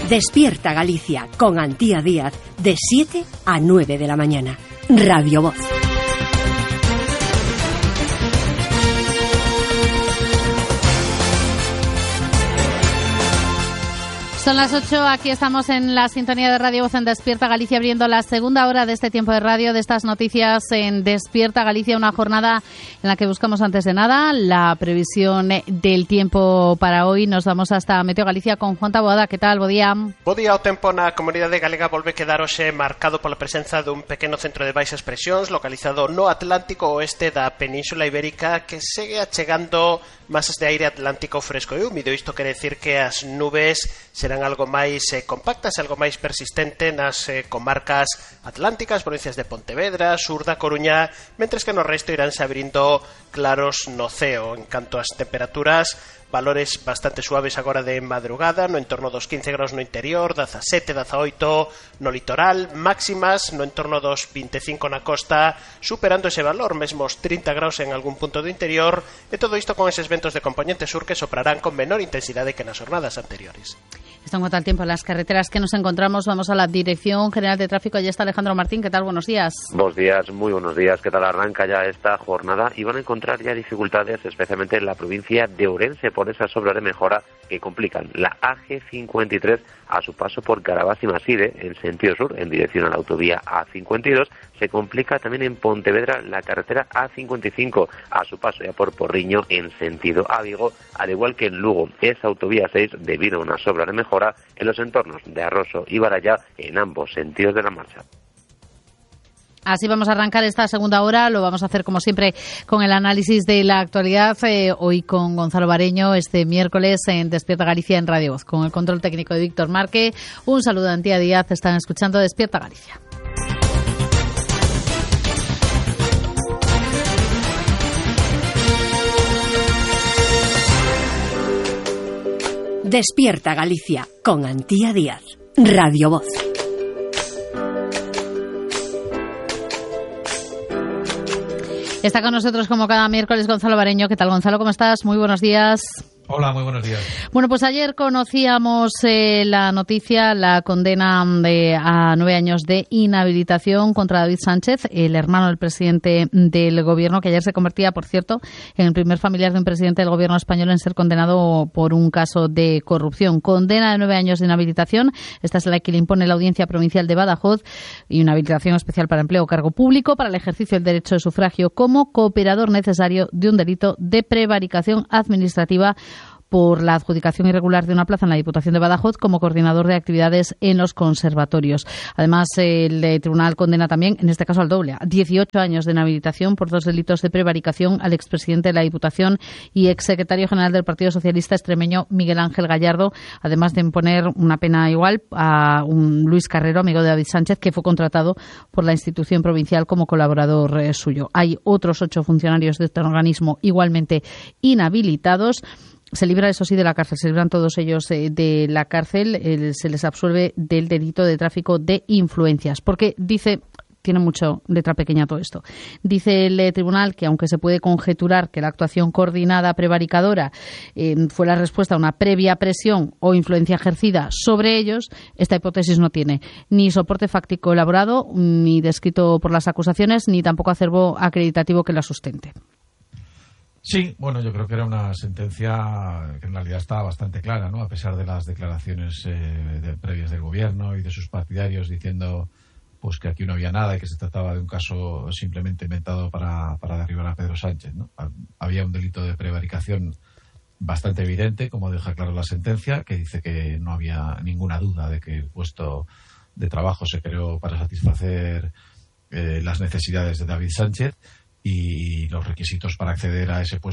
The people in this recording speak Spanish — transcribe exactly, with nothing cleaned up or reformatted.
Despierta Galicia con Antía Díaz de siete a nueve de la mañana. Radio Voz. Son las ocho, aquí estamos en la sintonía de Radio Voz en Despierta Galicia, abriendo la segunda hora de este tiempo de radio, de estas noticias en Despierta Galicia, una jornada en la que buscamos antes de nada la previsión del tiempo para hoy. Nos vamos hasta Meteo Galicia con Juan Taboada. ¿Qué tal? Bo día. Bo día. O tempo na comunidade galega volve quedar hoxe marcado pola presenza dun pequeno centro de baixas presións localizado no Atlántico oeste da Península Ibérica, que segue achegando masas de aire atlántico fresco e húmido. Isto quere decir que as nubes serán algo máis eh, compactas, algo máis persistente nas eh, comarcas atlánticas, provincias de Pontevedra, sur da Coruña, mentres que no resto iránse abrindo claros no ceo. En canto ás temperaturas, valores bastante suaves agora de madrugada, no entorno dos quince graus no interior, dezasete, dezaoito no litoral, máximas no entorno dos vinte e cinco na costa, superando ese valor, mesmo os trinta graus en algún punto do interior, e todo isto con eses ventos de componente sur que soprarán con menor intensidade que nas jornadas anteriores. Esto en cuanto al tiempo en las carreteras que nos encontramos, vamos a la Dirección General de Tráfico. Allí está Alejandro Martín. ¿Qué tal? Buenos días. Buenos días, muy buenos días. ¿Qué tal? Arranca ya esta jornada y van a encontrar ya dificultades, especialmente en la provincia de Ourense, por esas obras de mejora que complican la A G cincuenta y tres a su paso por Carabás y Maside, en sentido sur, en dirección a la autovía A cincuenta y dos. Se complica también en Pontevedra la carretera A cincuenta y cinco a su paso ya por Porriño en sentido a Vigo, al igual que en Lugo. Esa autovía seis debido a unas obras de mejora en los entornos de Arroso y Barallá en ambos sentidos de la marcha. Así vamos a arrancar esta segunda hora. Lo vamos a hacer, como siempre, con el análisis de la actualidad. Eh, hoy con Gonzalo Bareño, este miércoles en Despierta Galicia en Radio Voz, con el control técnico de Víctor Marque. Un saludo a Antía Díaz. Están escuchando Despierta Galicia. Despierta Galicia con Antía Díaz. Radio Voz. Está con nosotros como cada miércoles Gonzalo Bareño. ¿Qué tal, Gonzalo? ¿Cómo estás? Muy buenos días. Hola, muy buenos días. Bueno, pues ayer conocíamos eh, la noticia, la condena de, a nueve años de inhabilitación contra David Sánchez, el hermano del presidente del gobierno, que ayer se convertía, por cierto, en el primer familiar de un presidente del gobierno español en ser condenado por un caso de corrupción. Condena de nueve años de inhabilitación. Esta es la que le impone la Audiencia Provincial de Badajoz, y una habilitación especial para empleo o cargo público para el ejercicio del derecho de sufragio como cooperador necesario de un delito de prevaricación administrativa por la adjudicación irregular de una plaza en la Diputación de Badajoz como coordinador de actividades en los conservatorios. Además, el tribunal condena también, en este caso al doble, a dieciocho años de inhabilitación por dos delitos de prevaricación al expresidente de la Diputación y exsecretario general del Partido Socialista extremeño Miguel Ángel Gallardo, además de imponer una pena igual a un Luis Carrero, amigo de David Sánchez, que fue contratado por la institución provincial como colaborador eh, suyo. Hay otros ocho funcionarios de este organismo igualmente inhabilitados. Se libra, eso sí, de la cárcel, se libran todos ellos eh, de la cárcel, eh, se les absuelve del delito de tráfico de influencias, porque dice, tiene mucho letra pequeña todo esto, dice el eh, tribunal que aunque se puede conjeturar que la actuación coordinada prevaricadora eh, fue la respuesta a una previa presión o influencia ejercida sobre ellos, esta hipótesis no tiene ni soporte fáctico elaborado, ni descrito por las acusaciones, ni tampoco acervo acreditativo que la sustente. Sí, bueno, yo creo que era una sentencia que en realidad estaba bastante clara, ¿no? A pesar de las declaraciones eh, de, previas del gobierno y de sus partidarios diciendo pues que aquí no había nada y que se trataba de un caso simplemente inventado para, para derribar a Pedro Sánchez, ¿no? Había un delito de prevaricación bastante evidente, como deja claro la sentencia, que dice que no había ninguna duda de que el puesto de trabajo se creó para satisfacer eh, las necesidades de David Sánchez, y los requisitos para acceder a ese puesto